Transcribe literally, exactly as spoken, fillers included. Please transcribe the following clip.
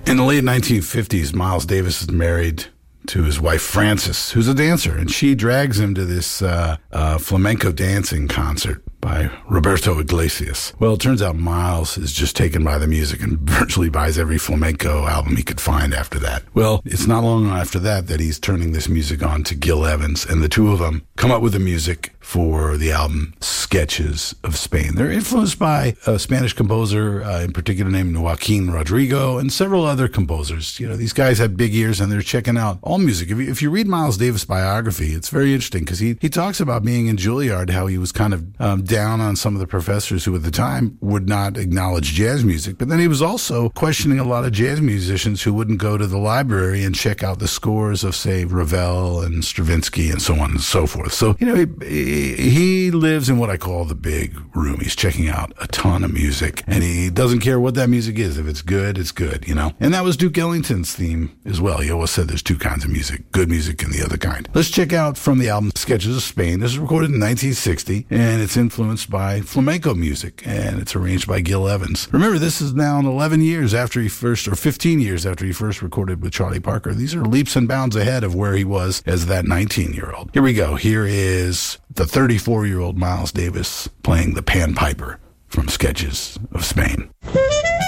In the late nineteen fifties, Miles Davis is married to his wife, Frances, who's a dancer, and she drags him to this uh, uh, flamenco dancing concert by Roberto Iglesias. Well, it turns out Miles is just taken by the music and virtually buys every flamenco album he could find after that. Well, it's not long after that that he's turning this music on to Gil Evans, and the two of them come up with the music for the album Sketches of Spain. They're influenced by a Spanish composer, uh, in particular named Joaquin Rodrigo, and several other composers. You know, these guys have big ears, and they're checking out all music. If you, if you read Miles Davis' biography, it's very interesting because he, he talks about being in Juilliard, how he was kind of um, down on some of the professors who at the time would not acknowledge jazz music. But then he was also questioning a lot of jazz musicians who wouldn't go to the library and check out the scores of, say, Ravel and Stravinsky and so on and so forth. So, you know, he, he lives in what I call the big room. He's checking out a ton of music, and he doesn't care what that music is. If it's good, it's good, you know? And that was Duke Ellington's theme as well. He always said there's two kinds of music, good music and the other kind. Let's check out from the album Sketches of Spain. This was recorded in nineteen sixty, and it's influenced by flamenco music, and it's arranged by Gil Evans. Remember, this is now eleven years after he first, or fifteen years after he first recorded with Charlie Parker. These are leaps and bounds ahead of where he was as that nineteen-year-old. Here we go. Here is the thirty-four-year-old Miles Davis playing the panpiper from Sketches of Spain.